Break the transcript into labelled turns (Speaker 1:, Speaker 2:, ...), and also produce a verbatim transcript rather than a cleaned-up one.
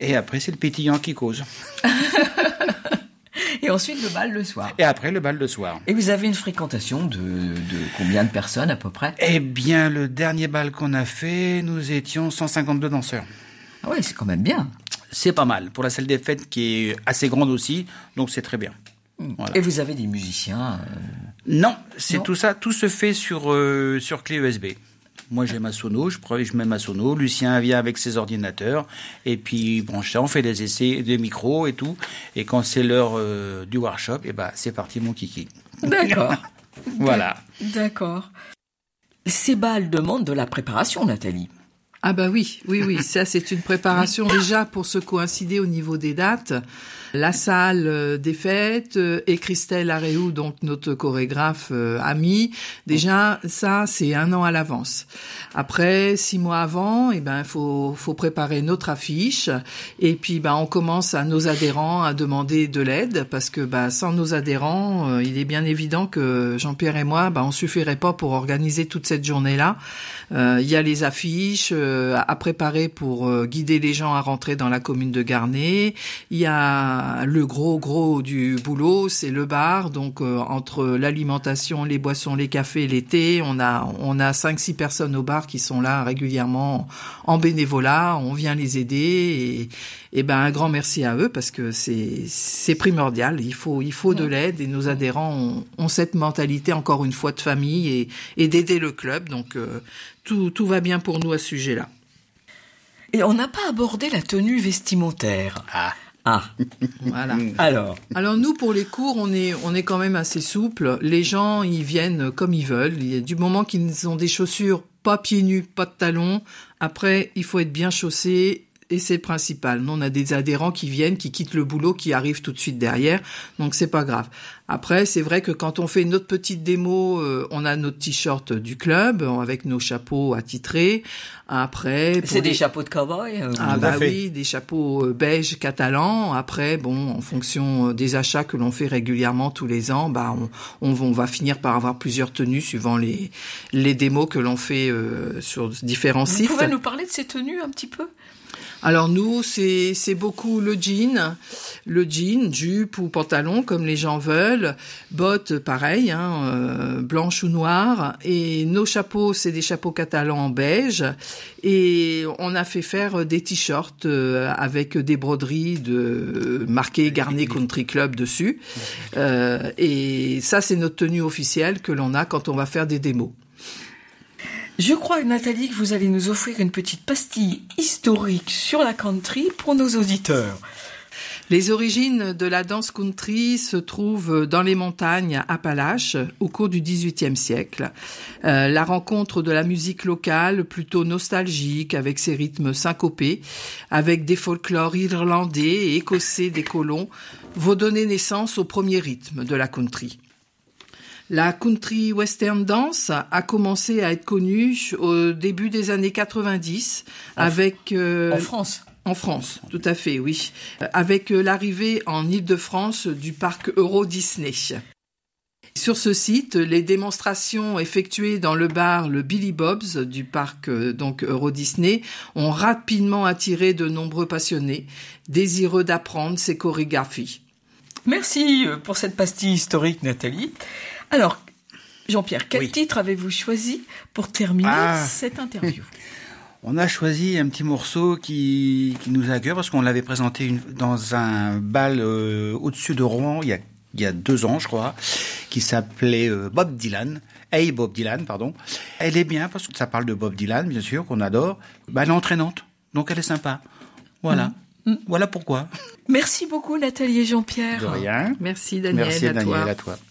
Speaker 1: Et après, c'est le pétillant qui cause.
Speaker 2: Et ensuite, le bal le soir.
Speaker 1: Et après, le bal le soir.
Speaker 2: Et vous avez une fréquentation de, de combien de personnes à peu près?
Speaker 1: Eh bien, le dernier bal qu'on a fait, nous étions cent cinquante-deux danseurs.
Speaker 2: Ah ouais, c'est quand même bien.
Speaker 1: C'est pas mal. Pour la salle des fêtes qui est assez grande aussi, donc c'est très bien.
Speaker 2: Voilà. Et vous avez des musiciens euh...
Speaker 1: Non, c'est non. tout ça. Tout se fait sur, euh, sur clé U S B. Moi, j'ai ma sono, je, je mets ma sono. Lucien vient avec ses ordinateurs. Et puis, bon, on fait des essais, des micros et tout. Et quand c'est l'heure euh, du workshop, et ben, c'est parti, mon kiki.
Speaker 2: D'accord.
Speaker 1: Voilà.
Speaker 2: D'accord. Ces bals demandent de la préparation, Nathalie.
Speaker 3: Ah bah oui, oui, oui. Ça, c'est une préparation déjà pour se coïncider au niveau des dates. La salle des fêtes et Christelle Aréou, donc notre chorégraphe euh, amie. Déjà, ça, c'est un an à l'avance. Après, six mois avant, eh ben, faut, faut préparer notre affiche. Et puis, ben, on commence à nos adhérents à demander de l'aide parce que, ben, sans nos adhérents, euh, il est bien évident que Jean-Pierre et moi, ben, on suffirait pas pour organiser toute cette journée-là. Euh, il y a les affiches euh, à préparer pour euh, guider les gens à rentrer dans la commune de Garnay. Il y a le gros gros du boulot, c'est le bar. Donc euh, entre l'alimentation, les boissons, les cafés, les thés, on a on a cinq six personnes au bar qui sont là régulièrement en bénévolat. On vient les aider et et ben un grand merci à eux parce que c'est c'est primordial. Il faut il faut de l'aide et nos adhérents ont, ont cette mentalité encore une fois de famille et et d'aider le club. Donc euh, tout tout va bien pour nous à ce sujet-là.
Speaker 2: Et on n'a pas abordé la tenue vestimentaire.
Speaker 1: Ah.
Speaker 2: Ah,
Speaker 3: voilà.
Speaker 2: Alors,
Speaker 3: alors nous pour les cours, on est on est quand même assez souple. Les gens, ils viennent comme ils veulent. Il y a du moment qu'ils ont des chaussures, pas pieds nus, pas de talons. Après, il faut être bien chaussé. Et c'est le principal. Nous, on a des adhérents qui viennent, qui quittent le boulot, qui arrivent tout de suite derrière. Donc, c'est pas grave. Après, c'est vrai que quand on fait notre petite démo, euh, on a notre t-shirt du club avec nos chapeaux attitrés. Après,
Speaker 2: c'est les... des chapeaux de cow-boy. Euh,
Speaker 3: ah bah oui, des chapeaux euh, beige catalans. Après, bon, en fonction des achats que l'on fait régulièrement tous les ans, bah on, on, on va finir par avoir plusieurs tenues suivant les les démos que l'on fait euh, sur différents
Speaker 2: Vous
Speaker 3: sites.
Speaker 2: Vous pouvez nous parler de ces tenues un petit peu?
Speaker 3: Alors nous, c'est c'est beaucoup le jean, le jean, jupe ou pantalon comme les gens veulent, bottes pareil, hein, euh, blanches ou noires, et nos chapeaux, c'est des chapeaux catalans en beige, et on a fait faire des t-shirts euh, avec des broderies de marqué Garnay Country Club dessus, euh, et ça c'est notre tenue officielle que l'on a quand on va faire des démos.
Speaker 2: Je crois, Nathalie, que vous allez nous offrir une petite pastille historique sur la country pour nos auditeurs.
Speaker 3: Les origines de la danse country se trouvent dans les montagnes Appalaches au cours du dix-huitième siècle. Euh, la rencontre de la musique locale, plutôt nostalgique, avec ses rythmes syncopés, avec des folklores irlandais et écossais des colons, vont donner naissance au premier rythme de la country. La country western dance a commencé à être connue au début des années quatre-vingt-dix
Speaker 2: en
Speaker 3: avec euh,
Speaker 2: en France.
Speaker 3: En France, tout à fait, oui, avec l'arrivée en Île-de-France du parc Euro Disney. Sur ce site, les démonstrations effectuées dans le bar le Billy Bob's du parc donc Euro Disney ont rapidement attiré de nombreux passionnés, désireux d'apprendre ces chorégraphies.
Speaker 2: Merci pour cette pastille historique, Nathalie. Alors, Jean-Pierre, quel
Speaker 1: oui.
Speaker 2: titre avez-vous choisi pour terminer ah. cette interview?
Speaker 1: On a choisi un petit morceau qui, qui nous a à cœur parce qu'on l'avait présenté une, dans un bal euh, au-dessus de Rouen il y, a, il y a deux ans, je crois, qui s'appelait euh, Bob Dylan. Hey Bob Dylan, pardon. Elle est bien parce que ça parle de Bob Dylan, bien sûr, qu'on adore. Bah, elle est entraînante, donc elle est sympa. Voilà. Mmh. Voilà pourquoi.
Speaker 2: Merci beaucoup, Nathalie et Jean-Pierre.
Speaker 1: De rien.
Speaker 3: Merci, Daniel.
Speaker 1: Merci,
Speaker 3: à
Speaker 1: Daniel,
Speaker 3: toi.
Speaker 1: à toi.